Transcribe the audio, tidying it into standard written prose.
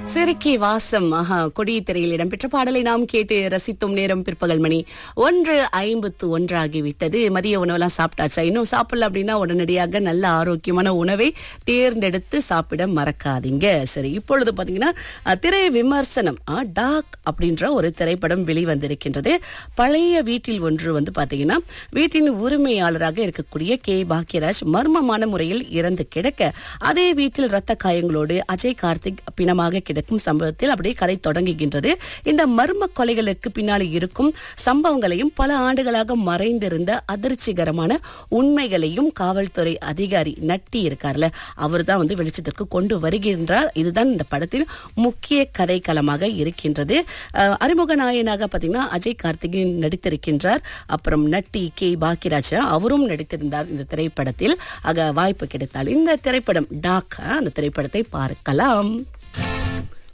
சிறுக்கி வாசம் கொடி திரையில் இடம்பெற்ற பாடலை நாம் கேட்டு ரசித்தும். நேரம் பிற்பகல் மணி 1:51 ஆகிவிட்டது. மதிய உணவெல்லாம் சாப்பிட்டாச்சா? இன்னும் சாப்பிடல அப்படின்னா உடனடியாக நல்ல ஆரோக்கியமான உணவை தேர்ந்தெடுத்து சாப்பிட மறக்காதீங்க. சரி, இப்பொழுது பாத்தீங்கன்னா திரை விமர்சனம். டாக் அப்படின்ற ஒரு திரைப்படம் வெளிவந்திருக்கின்றது. பழைய வீட்டில் ஒன்று பாத்தீங்கன்னா வீட்டின் உரிமையாளராக இருக்கக்கூடிய கே பாக்யராஜ் மர்மமான முறையில் இறந்து கிடக்க, அதே வீட்டில் இரத்த காயங்களோடு அஜய் கார்த்திக் பிணமாக கிடக்கும் சம்பவத்தில் அப்படியே கதை தொடங்குகின்றது. இந்த மர்ம கொலைகளுக்கு பின்னாடி இருக்கும் சம்பவங்களையும் பல ஆண்டுகளாக மறைந்திருந்த அதிர்ச்சிகரமான உண்மைகளையும் காவல்துறை அதிகாரி நட்டி இருக்கார்ல, அவர் தான் வெளிச்சத்திற்கு கொண்டு வருகின்றார். இதுதான் இந்த படத்தின் முக்கிய கதைக்களமாக இருக்கின்றது. அறிமுக நாயனாக பாத்தீங்கன்னா அஜய் கார்த்திக் நடித்திருக்கின்றார். அப்புறம் நட்டி கே பாக்யராஜ் அவரும் நடித்திருந்தார் இந்த திரைப்படத்தில். ஆக வாய்ப்பு கிடைத்தால் இந்த திரைப்படம் டாக், அந்த திரைப்படத்தை பார்க்கலாம்.